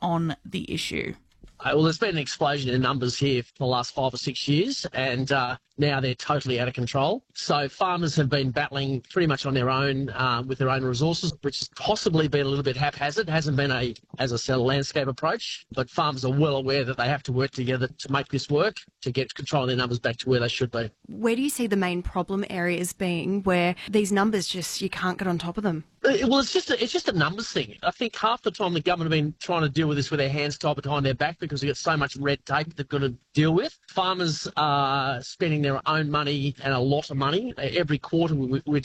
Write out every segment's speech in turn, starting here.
on the issue. Well, there's been an explosion in numbers here for the last 5 or 6 years, and now they're totally out of control. So farmers have been battling pretty much on their own with their own resources, which has possibly been a little bit haphazard. It hasn't been as I said, a landscape approach, but farmers are well aware that they have to work together to make this work, to get control of their numbers back to where they should be. Where do you see the main problem areas being where these numbers you can't get on top of them? Well, it's just a numbers thing. I think half the time the government have been trying to deal with this with their hands tied behind their back because they've got so much red tape they've got to deal with. Farmers are spending their own money, and a lot of money. Every quarter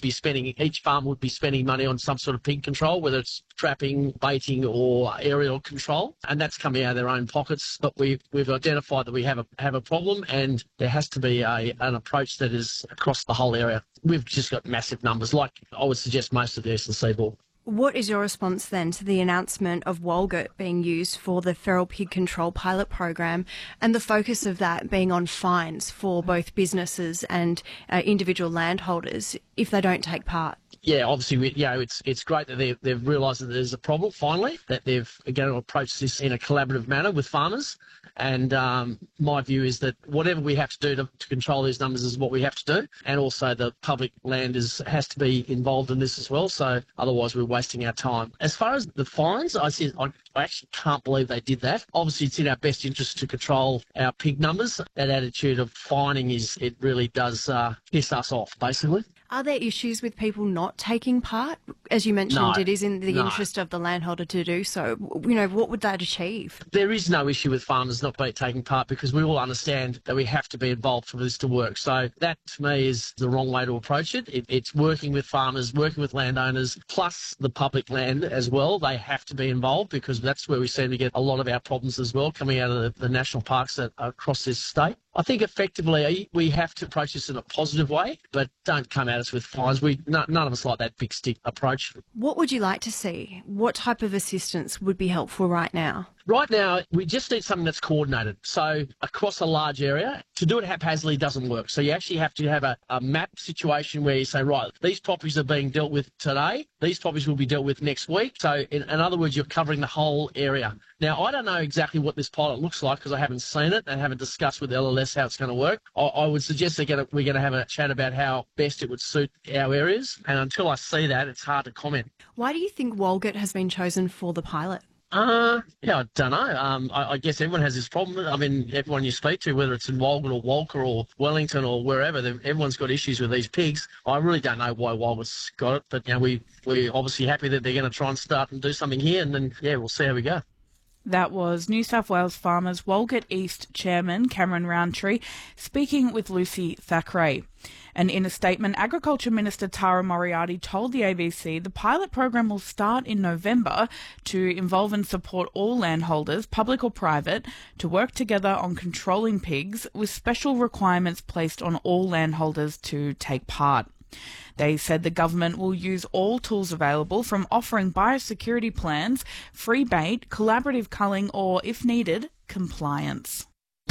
each farm would be spending money on some sort of pig control, whether it's trapping, baiting or aerial control, and that's coming out of their own pockets. But we've identified that we have a problem, and there has to be an approach that is across the whole area. We've just got massive numbers, like I would suggest most of the Eastern Seaboard. What is your response then to the announcement of Walgett being used for the feral pig control pilot program and the focus of that being on fines for both businesses and individual landholders if they don't take part? Yeah, obviously, it's great that they've realised that there's a problem finally, that they're going to approach this in a collaborative manner with farmers. And my view is that whatever we have to do to control these numbers is what we have to do. And also the public land has to be involved in this as well. So otherwise we're wasting our time. As far as the fines, I actually can't believe they did that. Obviously, it's in our best interest to control our pig numbers. That attitude of fining it really does piss us off, basically. Are there issues with people not taking part? As you mentioned, it is in the interest of the landholder to do so. What would that achieve? There is no issue with farmers not taking part because we all understand that we have to be involved for this to work. So that, to me, is the wrong way to approach it. It's working with farmers, working with landowners, plus the public land as well. They have to be involved because that's where we seem to get a lot of our problems as well, coming out of the national parks that are across this state. I think effectively we have to approach this in a positive way, but don't come at us with fines. None of us like that big stick approach. What would you like to see? What type of assistance would be helpful right now? Right now, we just need something that's coordinated. So across a large area, to do it haphazardly doesn't work. So you actually have to have a map situation where you say, right, these properties are being dealt with today. These properties will be dealt with next week. So in other words, you're covering the whole area. Now, I don't know exactly what this pilot looks like because I haven't seen it and haven't discussed with LLS how it's going to work. I would suggest we're going to have a chat about how best it would suit our areas. And until I see that, it's hard to comment. Why do you think Walgett has been chosen for the pilot? I don't know. I guess everyone has this problem. I mean, everyone you speak to, whether it's in Walgett or Walker or Wellington or wherever, everyone's got issues with these pigs. I really don't know why Walgett's got it, but we're obviously happy that they're going to try and start and do something here, and then, we'll see how we go. That was New South Wales Farmers Walgett East Chairman Cameron Rowntree speaking with Lucy Thackeray. And in a statement, Agriculture Minister Tara Moriarty told the ABC the pilot program will start in November to involve and support all landholders, public or private, to work together on controlling pigs with special requirements placed on all landholders to take part. They said the government will use all tools available, from offering biosecurity plans, free bait, collaborative culling, or, if needed, compliance.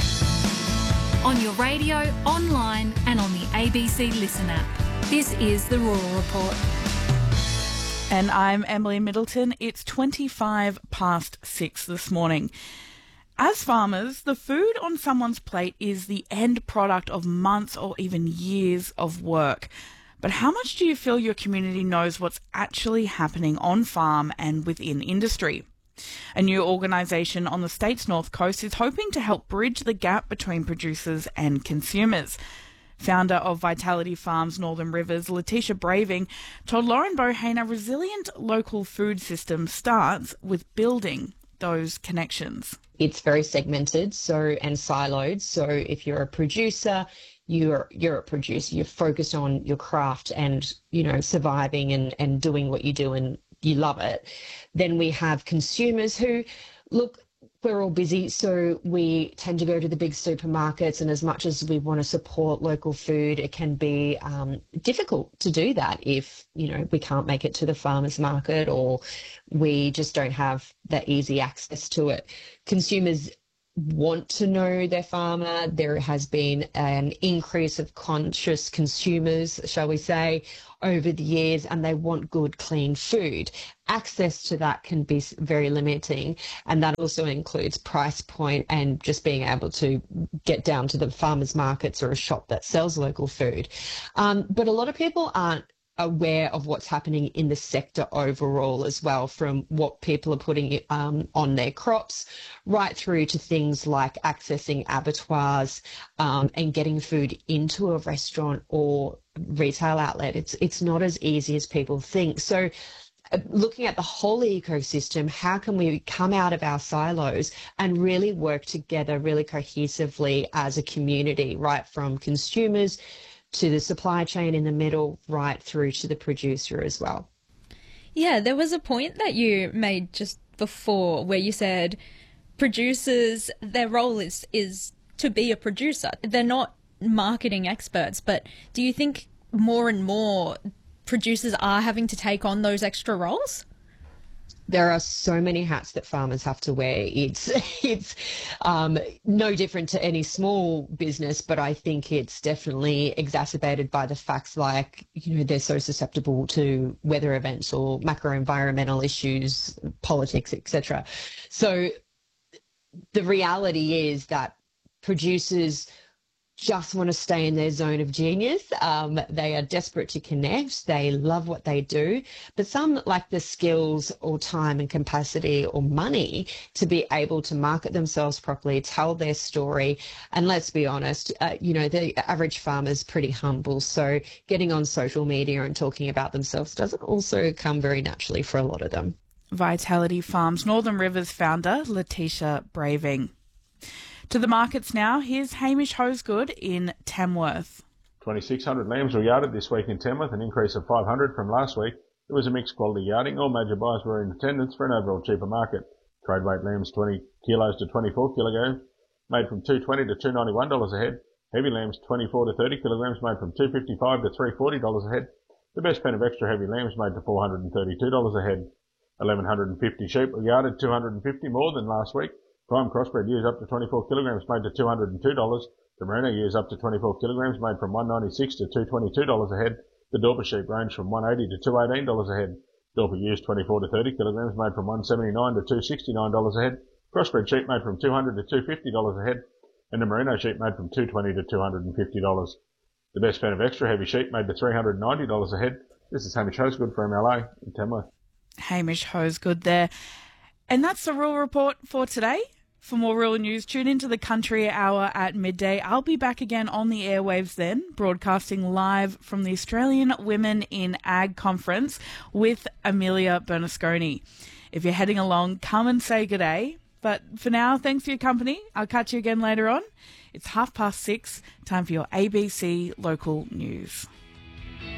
On your radio, online and on the ABC Listen app. This is the Rural Report. And I'm Emily Middleton. It's 6:25 this morning. As farmers, the food on someone's plate is the end product of months or even years of work. But how much do you feel your community knows what's actually happening on farm and within industry? A new organisation on the state's north coast is hoping to help bridge the gap between producers and consumers. Founder of Vitality Farms Northern Rivers, Letitia Braving, told Lauren Bohane a resilient local food system starts with building those connections. It's very segmented and siloed. So if you're a producer, you're a producer. You're focused on your craft and, surviving and doing what you do and you love it. Then we have consumers who, look, we're all busy, so we tend to go to the big supermarkets, and as much as we want to support local food, it can be difficult to do that if, we can't make it to the farmer's market or we just don't have that easy access to it. Consumers want to know their farmer. There has been an increase of conscious consumers, shall we say, over the years, and they want good, clean food. Access to that can be very limiting, and that also includes price point and just being able to get down to the farmers markets or a shop that sells local food. But a lot of people aren't aware of what's happening in the sector overall as well, from what people are putting on their crops right through to things like accessing abattoirs and getting food into a restaurant or retail outlet. It's not as easy as people think. So looking at the whole ecosystem, how can we come out of our silos and really work together really cohesively as a community, right from consumers to the supply chain in the middle, right through to the producer as well. Yeah, there was a point that you made just before where you said producers, their role is to be a producer. They're not marketing experts, but do you think more and more producers are having to take on those extra roles? There are so many hats that farmers have to wear. It's no different to any small business, but I think it's definitely exacerbated by the facts like, they're so susceptible to weather events or macro environmental issues, politics, etc. So the reality is that producers just want to stay in their zone of genius. They are desperate to connect. They love what they do, but some lack the skills or time and capacity or money to be able to market themselves properly, tell their story. And let's be honest, the average farmer is pretty humble. So getting on social media and talking about themselves doesn't also come very naturally for a lot of them. Vitality Farms Northern Rivers founder Letitia Braving. To the markets now, here's Hamish Hosegood in Tamworth. 2,600 lambs were yarded this week in Tamworth, an increase of 500 from last week. It was a mixed quality yarding. All major buyers were in attendance for an overall cheaper market. Trade weight lambs 20 kilos to 24 kilograms, made from $220 to $291 a head. Heavy lambs 24 to 30 kilograms, made from $255 to $340 a head. The best pen of extra heavy lambs made to $432 a head. 1,150 sheep were yarded, 250 more than last week. Prime crossbred ewes up to 24 kilograms made to $202. The merino ewes up to 24 kilograms made from $196 to $222 a head. The Dorper sheep range from $180 to $218 a head. Dorper ewes 24 to 30 kilograms made from $179 to $269 a head. Crossbred sheep made from $200 to $250 a head. And the merino sheep made from $220 to $250. The best fan of extra heavy sheep made to $390 a head. This is Hamish Hosegood for MLA in Tamworth. Hamish Hosegood there. And that's the Rural Report for today. For more rural news, tune into the Country Hour at midday. I'll be back again on the airwaves then, broadcasting live from the Australian Women in Ag Conference with Amelia Bernasconi. If you're heading along, come and say good day. But for now, thanks for your company. I'll catch you again later on. It's 6:30, time for your ABC Local News.